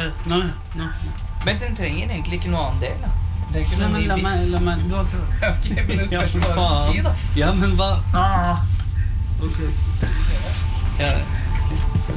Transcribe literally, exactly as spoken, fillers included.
Nei, nei. Men den trenger egentlig ikke noe annen del, da. Det er ikke Nei, noe men ny la bil. meg, la meg, du har prøvd. Ok, men det spørs hva jeg skal faen. si, da. Ja, men hva? Ah. Ok. Ja,